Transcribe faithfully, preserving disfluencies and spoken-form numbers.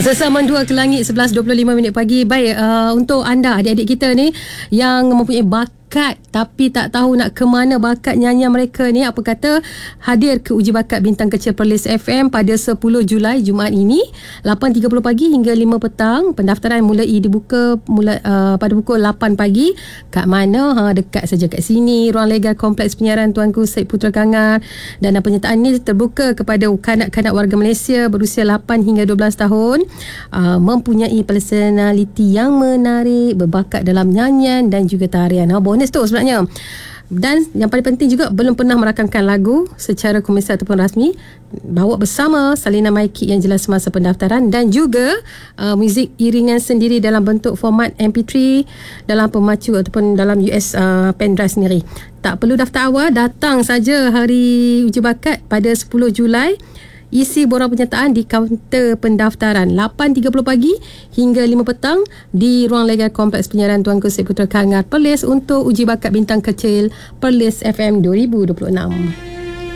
Sesama dua ke langit sebelas dua puluh lima minit pagi. Baik, uh, untuk anda adik-adik kita ni yang mempunyai bakat tapi tak tahu nak ke mana bakat nyanyian mereka ni, apa kata hadir ke uji bakat Bintang Kecil Perlis F M pada sepuluh Julai Jumaat ini lapan tiga puluh pagi hingga lima petang. Pendaftaran mulai dibuka mula, uh, pada pukul lapan pagi. Kat mana? Ha, dekat saja kat sini, Ruang Legal Kompleks Penyiaran Tuanku Syed Putra Kangar. Dan penyertaan ini terbuka kepada kanak-kanak warga Malaysia berusia lapan hingga dua belas tahun, uh, mempunyai personaliti yang menarik, berbakat dalam nyanyian dan juga tarian. Ha, bonus tu sebenarnya. Dan yang paling penting juga, belum pernah merakamkan lagu secara komersial ataupun rasmi, bawa bersama salinan mic yang jelas semasa pendaftaran, dan juga uh, muzik iringan sendiri dalam bentuk format M P three dalam pemacu ataupun dalam U S uh, pendrive sendiri. Tak perlu daftar awal, datang saja hari uji bakat pada sepuluh Julai. Isi borang penyertaan di kaunter pendaftaran lapan tiga puluh pagi hingga lima petang di Ruang Legal Kompleks Penyiaran Tuanku Syed Putra Kangar Perlis untuk uji bakat Bintang Kecil Perlis F M dua ribu dua puluh enam.